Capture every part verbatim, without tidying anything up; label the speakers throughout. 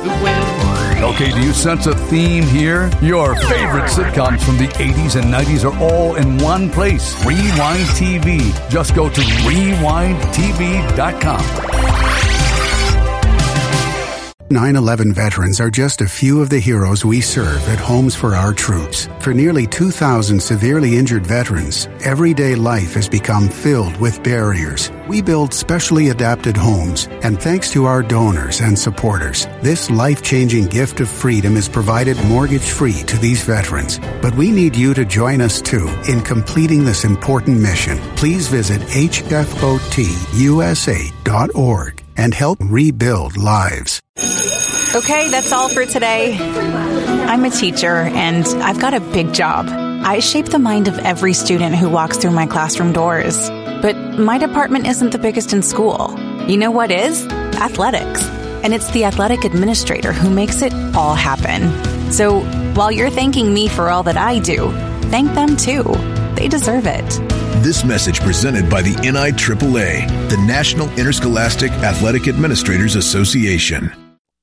Speaker 1: the wind.
Speaker 2: Okay, do you sense a theme here? Your favorite sitcoms from the eighties and nineties are all in one place. Rewind T V. Just go to rewind t v dot com.
Speaker 3: nine eleven veterans are just a few of the heroes we serve at Homes for Our Troops. For nearly two thousand severely injured veterans, everyday life has become filled with barriers. We build specially adapted homes, and thanks to our donors and supporters, this life-changing gift of freedom is provided mortgage-free to these veterans. But we need you to join us, too, in completing this important mission. Please visit h f o t u s a dot org and help rebuild lives.
Speaker 4: Okay, that's all for today. I'm a teacher, and I've got a big job. I shape the mind of every student who walks through my classroom doors. But my department isn't the biggest in school. You know what is? Athletics. And it's the athletic administrator who makes it all happen. So while you're thanking me for all that I do, thank them too. They deserve it.
Speaker 5: This message presented by the N I triple A, the National Interscholastic Athletic Administrators Association.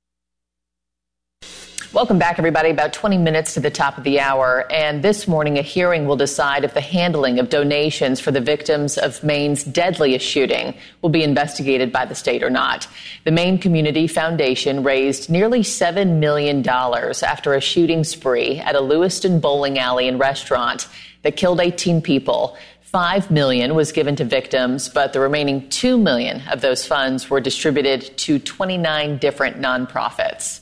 Speaker 6: Welcome back, everybody. About twenty minutes to the top of the hour. And this morning, a hearing will decide if the handling of donations for the victims of Maine's deadliest shooting will be investigated by the state or not. The Maine Community Foundation raised nearly seven million dollars after a shooting spree at a Lewiston bowling alley and restaurant that killed eighteen people. Five million was given to victims, but the remaining two million of those funds were distributed to twenty-nine different nonprofits.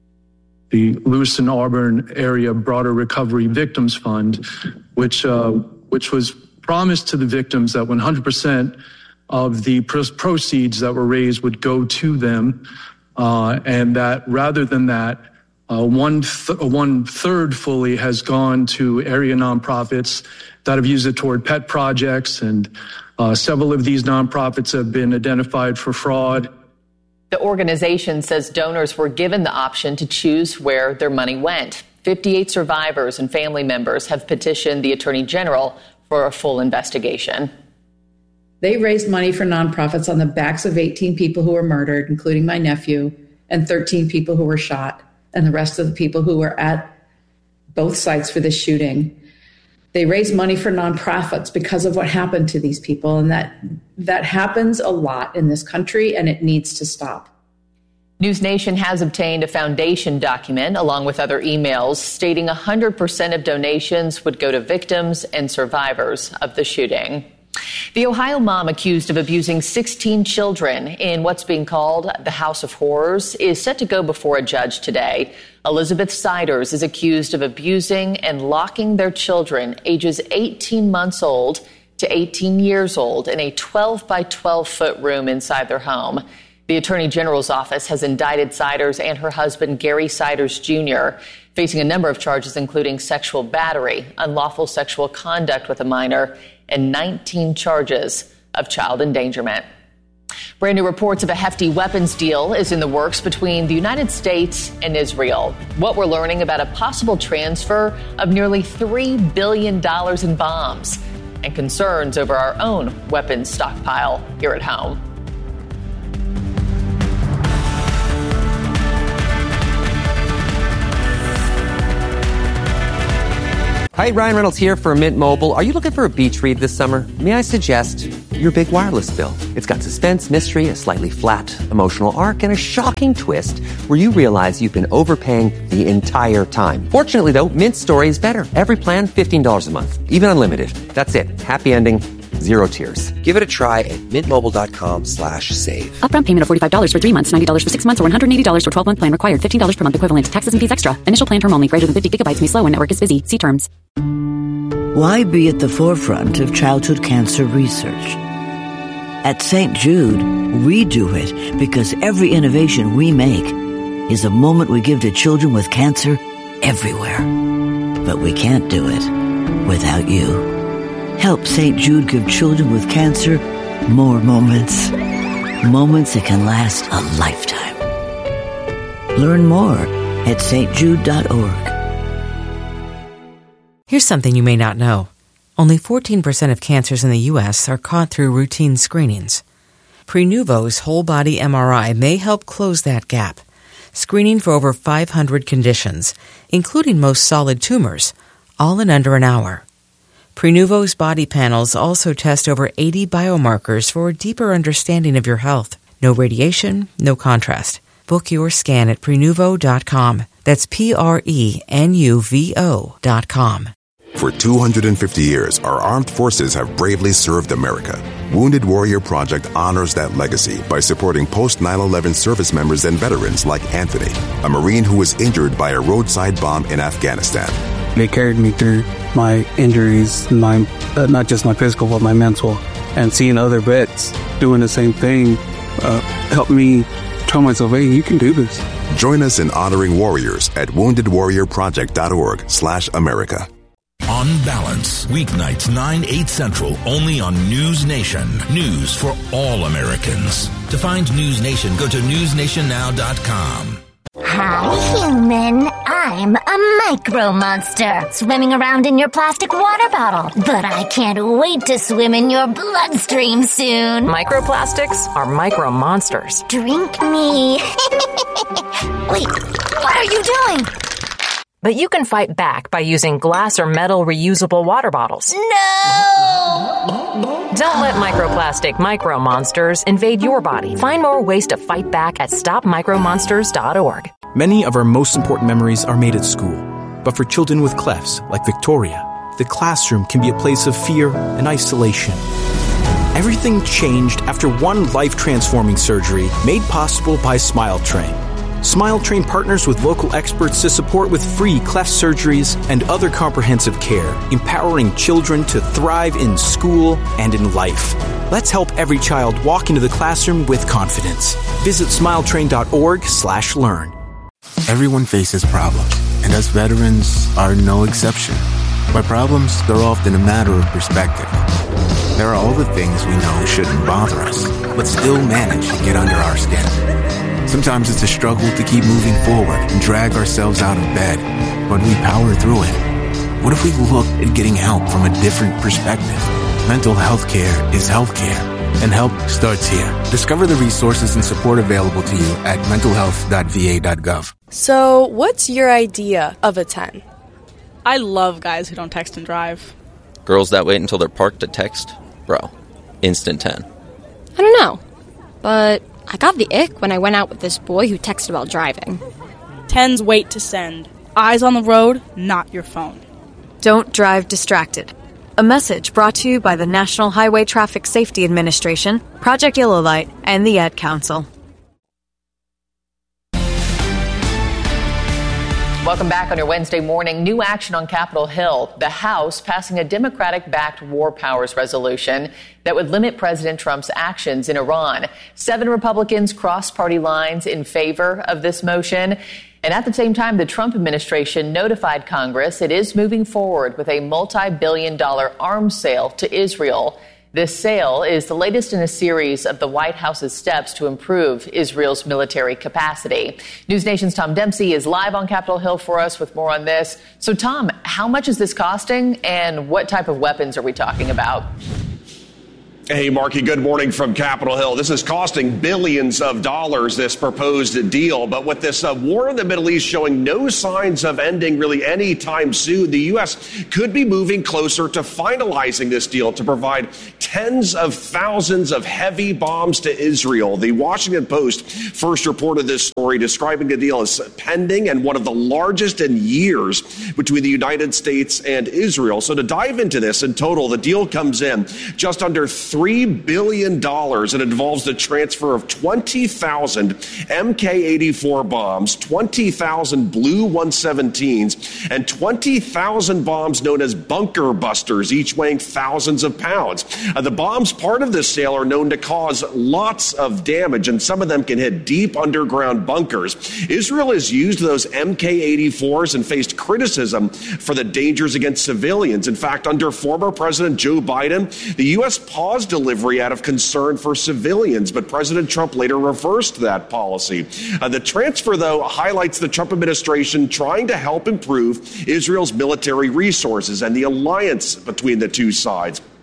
Speaker 7: The Lewiston Auburn Area Broader Recovery Victims Fund, which uh, which was promised to the victims that one hundred percent of the proceeds that were raised would go to them, uh, and that rather than that, uh, one th- one third fully has gone to area nonprofits that have used it toward pet projects, and uh, several of these nonprofits have been identified for fraud.
Speaker 6: The organization says donors were given the option to choose where their money went. fifty-eight survivors and family members have petitioned the Attorney General for a full investigation.
Speaker 8: They raised money for nonprofits on the backs of eighteen people who were murdered, including my nephew, and thirteen people who were shot, and the rest of the people who were at both sites for this shooting. They raised money for nonprofits because of what happened to these people, and that that happens a lot in this country, and it needs to stop.
Speaker 6: News Nation has obtained a foundation document along with other emails stating one hundred percent of donations would go to victims and survivors of the shooting. The Ohio mom accused of abusing sixteen children in what's being called the House of Horrors is set to go before a judge today. Elizabeth Siders is accused of abusing and locking their children ages eighteen months old to eighteen years old in a twelve by twelve foot room inside their home. The Attorney General's office has indicted Siders and her husband, Gary Siders Junior, facing a number of charges, including sexual battery, unlawful sexual conduct with a minor, and nineteen charges of child endangerment. Brand new reports of a hefty weapons deal is in the works between the United States and Israel. What we're learning about a possible transfer of nearly three billion dollars in bombs, and concerns over our own weapons stockpile here at home.
Speaker 9: Hi, Ryan Reynolds here for Mint Mobile. Are you looking for a beach read this summer? May I suggest your big wireless bill? It's got suspense, mystery, a slightly flat emotional arc, and a shocking twist where you realize you've been overpaying the entire time. Fortunately, though, Mint's story is better. Every plan, fifteen dollars a month, even unlimited. That's it. Happy ending. Zero tears. Give it a try at mintmobile.com slash save.
Speaker 10: Upfront payment of forty-five dollars for three months, ninety dollars for six months, or one hundred eighty dollars for twelve-month plan required. fifteen dollars per month equivalent. Taxes and fees extra. Initial plan term only. Greater than fifty gigabytes may slow when network is busy. See terms.
Speaker 11: Why be at the forefront of childhood cancer research? At Saint Jude, we do it because every innovation we make is a moment we give to children with cancer everywhere. But we can't do it without you. Help Saint Jude give children with cancer more moments. Moments that can last a lifetime. Learn more at s t jude dot org.
Speaker 12: Here's something you may not know. Only fourteen percent of cancers in the U S are caught through routine screenings. Prenuvo's whole-body M R I may help close that gap. screening for over five hundred conditions, including most solid tumors, all in under an hour. Prenuvo's body panels also test over eighty biomarkers for a deeper understanding of your health. No radiation, no contrast. Book your scan at Prenuvo dot com. That's P R E N U V O dot com.
Speaker 1: For two hundred fifty years, our armed forces have bravely served America. Wounded Warrior Project honors that legacy by supporting post nine eleven service members and veterans like Anthony, a Marine who was injured by a roadside bomb in Afghanistan.
Speaker 13: They carried me through my injuries, my uh, not just my physical, but my mental. And seeing other vets doing the same thing uh, helped me tell myself, hey, you can do this.
Speaker 1: Join us in honoring warriors at wounded warrior project dot org slash America.
Speaker 14: On Balance, weeknights nine, eight Central, only on News Nation. News for all Americans. To find News Nation, go to news nation now dot com.
Speaker 15: Hi, human. I'm a micro monster, swimming around in your plastic water bottle. But I can't wait to swim in your bloodstream soon.
Speaker 16: Microplastics are micro monsters.
Speaker 15: Drink me. Wait, what are you doing?
Speaker 16: But you can fight back by using glass or metal reusable water bottles.
Speaker 15: No!
Speaker 16: Don't let microplastic micro monsters invade your body. Find more ways to fight back at stop micro monsters dot org.
Speaker 17: Many of our most important memories are made at school. But for children with clefts, like Victoria, the classroom can be a place of fear and isolation. Everything changed after one life-transforming surgery made possible by Smile Train. Smile Train partners with local experts to support with free cleft surgeries and other comprehensive care, empowering children to thrive in school and in life. Let's help every child walk into the classroom with confidence. Visit smile train dot org slash learn.
Speaker 18: Everyone faces problems, and us veterans are no exception. By problems, they're often a matter of perspective. There are all the things we know shouldn't bother us, but still manage to get under our skin. Sometimes it's a struggle to keep moving forward and drag ourselves out of bed, but we power through it. What if we looked at getting help from a different perspective? Mental health care is health care, and help starts here. Discover the resources and support available to you at mental health dot v a dot gov.
Speaker 19: So, what's your idea of a ten? I love guys who don't text and drive.
Speaker 20: Girls that wait until they're parked to text? Bro, instant ten.
Speaker 21: I don't know, but I got the ick when I went out with this boy who texted while driving.
Speaker 19: Tens wait to send. Eyes on the road, not your phone.
Speaker 22: Don't drive distracted. A message brought to you by the National Highway Traffic Safety Administration, Project Yellow Light, and the Ad Council.
Speaker 6: Welcome back on your Wednesday morning. New action on Capitol Hill. The House passing a Democratic-backed war powers resolution that would limit President Trump's actions in Iran. Seven Republicans crossed party lines in favor of this motion. And at the same time, the Trump administration notified Congress it is moving forward with a multi-billion dollar arms sale to Israel. This sale is the latest in a series of the White House's steps to improve Israel's military capacity. News Nation's Tom Dempsey is live on Capitol Hill for us with more on this. So, Tom, how much is this costing, and what type of weapons are we talking about?
Speaker 23: Hey, Marky, good morning from Capitol Hill. This is costing billions of dollars, this proposed deal. But with this uh, war in the Middle East showing no signs of ending really anytime soon, the U S could be moving closer to finalizing this deal to provide tens of thousands of heavy bombs to Israel. The Washington Post first reported this story, describing the deal as pending and one of the largest in years between the United States and Israel. So to dive into this, in total, the deal comes in just under three billion dollars. It involves the transfer of twenty thousand M K eighty-four bombs, twenty thousand Blue one seventeens, and twenty thousand bombs known as bunker busters, each weighing thousands of pounds. Uh, the bombs, part of this sale, are known to cause lots of damage, and some of them can hit deep underground bunkers. Israel has used those M K eighty-fours and faced criticism for the dangers against civilians. In fact, under former President Joe Biden, the U S paused delivery out of concern for civilians, but President Trump later reversed that policy. Uh, the transfer, though, highlights the Trump administration trying to help improve Israel's military resources and the alliance between the two sides.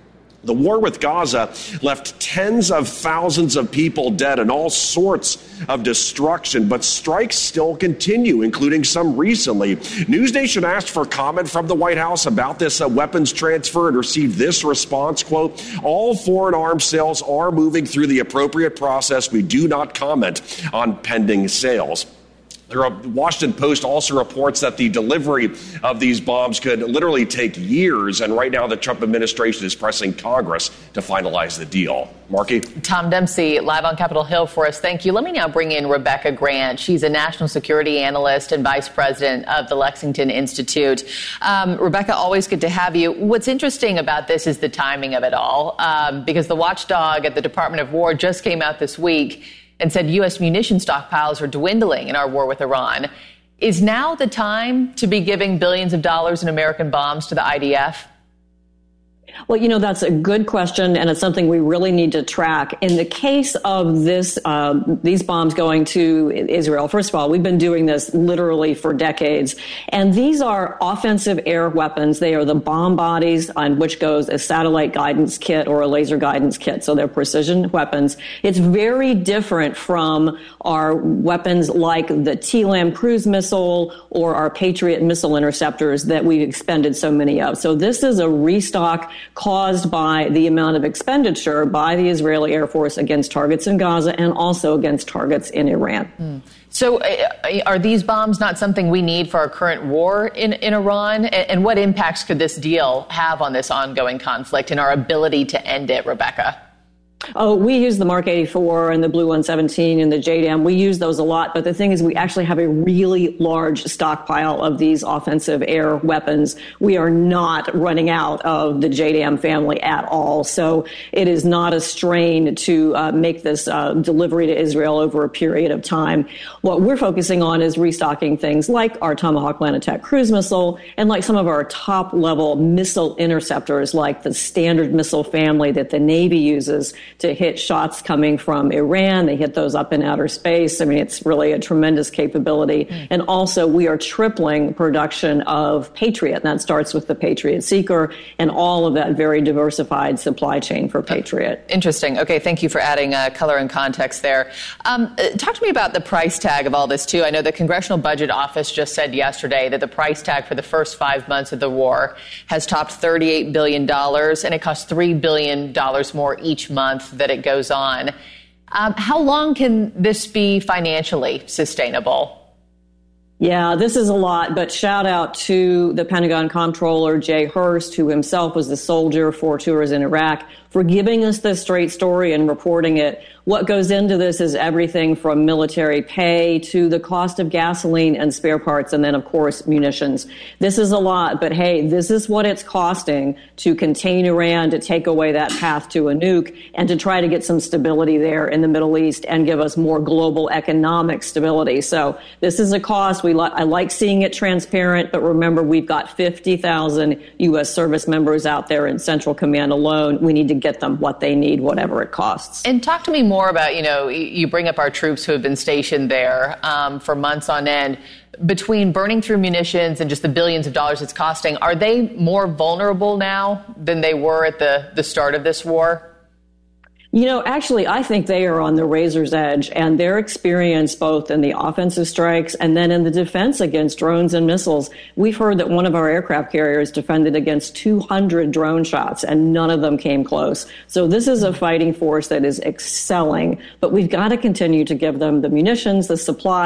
Speaker 23: The war with Gaza left tens of thousands of people dead and all sorts of destruction, but strikes still continue, including some recently. NewsNation asked for comment from the White House about this uh, weapons transfer and received this response, quote, all foreign arms sales are moving through the appropriate process. We do not comment on pending sales. The Washington Post also reports that the delivery of these bombs could literally take years, and right now the Trump administration is pressing Congress to finalize the deal. Marky?
Speaker 6: Tom Dempsey, live on Capitol Hill for us. Thank you. Let me now bring in Rebecca Grant. She's a national security analyst and vice president of the Lexington Institute. Um, Rebecca, always good to have you. What's interesting about this is the timing of it all, um, because the watchdog at the Department of War just came out this week and said U S munition stockpiles are dwindling in our war with Iran. Is now the time to be giving billions of dollars in American bombs to the I D F?
Speaker 2: Well, you know, that's a good question, and it's something we really need to track. In the case of this, um, these bombs going to Israel, first of all, we've been doing this literally for decades, and these are offensive air weapons. They are the bomb bodies on which goes a satellite guidance kit or a laser guidance kit, so they're precision weapons. It's very different from our weapons like the T LAM cruise missile or our Patriot missile interceptors that we've expended so many of. So this is a restock caused by the amount of expenditure by the Israeli Air Force against targets in Gaza and also against targets in Iran.
Speaker 6: Mm. So uh, are these bombs not something we need for our current war in, in Iran? And, and what impacts could this deal have on this ongoing conflict and our ability to end it, Rebecca?
Speaker 2: Oh, we use the Mark eighty-four and the Blue one seventeen and the J DAM. We use those a lot. But the thing is, we actually have a really large stockpile of these offensive air weapons. We are not running out of the J DAM family at all. So it is not a strain to uh, make this uh, delivery to Israel over a period of time. What we're focusing on is restocking things like our Tomahawk Land Attack cruise missile and like some of our top level missile interceptors like the Standard missile family that the Navy uses to hit shots coming from Iran. They hit those up in outer space. I mean, it's really a tremendous capability. Mm. And also, we are tripling production of Patriot, and that starts with the Patriot Seeker and all of that very diversified supply chain for Patriot.
Speaker 6: Interesting. Okay, thank you for adding uh, color and context there. Um, talk to me about the price tag of all this, too. I know the Congressional Budget Office just said yesterday that the price tag for the first five months of the war has topped thirty-eight billion dollars, and it costs three billion dollars more each month that it goes on. Um, how long can this be financially sustainable?
Speaker 2: Yeah, this is a lot, but shout out to the Pentagon Comptroller, Jay Hurst, who himself was a soldier for tours in Iraq, for giving us this straight story and reporting it. What goes into this is everything from military pay to the cost of gasoline and spare parts, and then, of course, munitions. This is a lot, but hey, this is what it's costing to contain Iran, to take away that path to a nuke, and to try to get some stability there in the Middle East and give us more global economic stability. So this is a cost. We li- I like seeing it transparent, but remember, we've got fifty thousand U S service members out there in Central Command alone. We need to get them what they need, whatever it costs.
Speaker 6: And talk to me more about, you know, you bring up our troops who have been stationed there um, for months on end. Between burning through munitions and just the billions of dollars it's costing, are they more vulnerable now than they were at the, the start of this war?
Speaker 2: You know, actually, I think they are on the razor's edge, and their experience both in the offensive strikes and then in the defense against drones and missiles. We've heard that one of our aircraft carriers defended against two hundred drone shots, and none of them came close. So this is a fighting force that is excelling, but we've got to continue to give them the munitions, the supply,